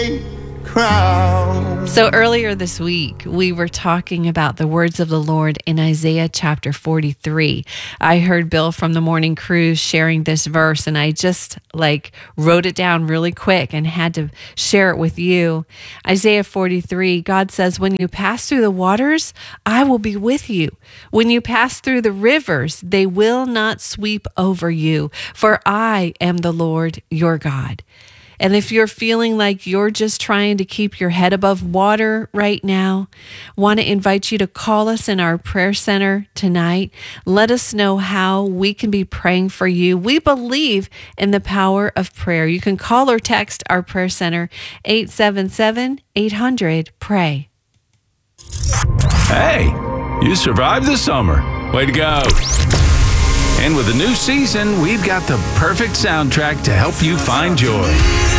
crown. So earlier this week, we were talking about the words of the Lord in Isaiah chapter 43. I heard Bill from the Morning Cruise sharing this verse, and I just wrote it down really quick and had to share it with you. Isaiah 43, God says, "When you pass through the waters, I will be with you. When you pass through the rivers, they will not sweep over you, for I am the Lord your God." And if you're feeling like you're just trying to keep your head above water right now, want to invite you to call us in our prayer center tonight. Let us know how we can be praying for you. We believe in the power of prayer. You can call or text our prayer center, 877-800-PRAY. Hey, you survived the summer. Way to go. And with a new season, we've got the perfect soundtrack to help you find joy.